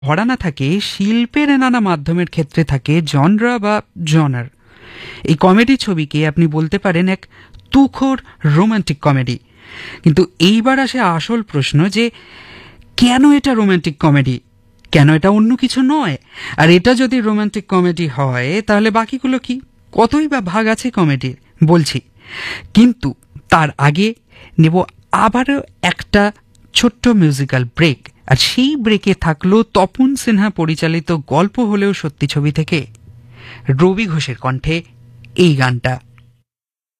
ভরা না থাকে শিল্পের নানা মাধ্যমের ক্ষেত্রে থাকে জনরা বা জনার। এই কমেডি ছবিকে আপনি বলতে পারেন এক তুখোর রোমান্টিক কমেডি। কিন্তু এইবার আসে আসল প্রশ্ন যে কেন এটা রোমান্টিক কমেডি, কেন এটা অন্য কিছু নয়? আর এটা যদি রোমান্টিক কমেডি হয় তাহলে বাকিগুলো কি? কতই বা ভাগ আছে কমেডির, বলছি। কিন্তু তার আগে নেব আবারও একটা ছোট্ট মিউজিক্যাল ব্রেক। আর সেই ব্রেকে থাকলো তপন সিনহা পরিচালিত গল্প হলেও সত্যি ছবি থেকে রবি ঘোষের কণ্ঠে এই গানটা।